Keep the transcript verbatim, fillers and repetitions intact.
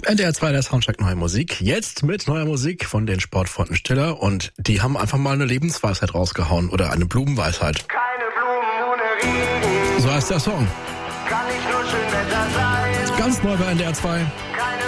N D R zwei, der Soundcheck Neue Musik. Jetzt mit neuer Musik von den Sportfreunden Stiller. Und die haben einfach mal eine Lebensweisheit rausgehauen. Oder eine Blumenweisheit. Keine Blumen ohne Regen. So heißt der Song. Kann nicht nur schön Wetter sein. Ganz neu bei N D R zwei. Keine